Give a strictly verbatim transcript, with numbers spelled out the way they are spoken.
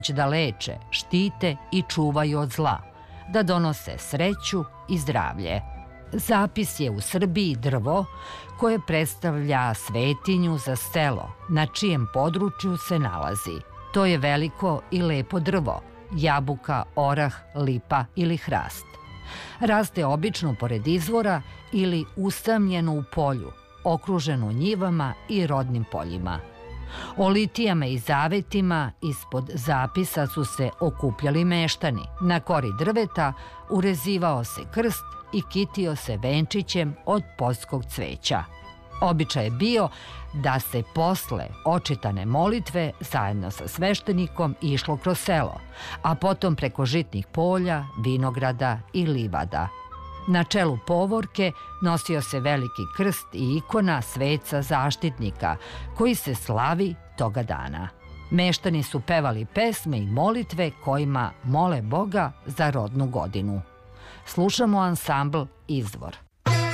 da leče, štite i čuvaju od zla, da donose sreću i zdravlje. Zapis je u Srbiji drvo koje predstavlja svetinju za selo na čijem području se nalazi. To je veliko i lepo drvo, jabuka, orah, lipa ili hrast. Raste obično pored izvora ili usamljeno u polju, okruženo njivama i rodnim poljima. O litijama i zavetima ispod zapisa su se okupljali meštani. Na kori drveta urezivao se krst i kitio se venčićem od poljskog cveća. Običaj je bio da se posle očitane molitve zajedno sa sveštenikom išlo kroz selo, a potom preko žitnih polja, vinograda i livada. Na čelu povorke nosio se veliki krst i ikona sveca zaštitnika koji se slavi toga dana. Meštani su pevali pesme i molitve kojima mole Boga za rodnu godinu. Slušamo ansambl Izvor.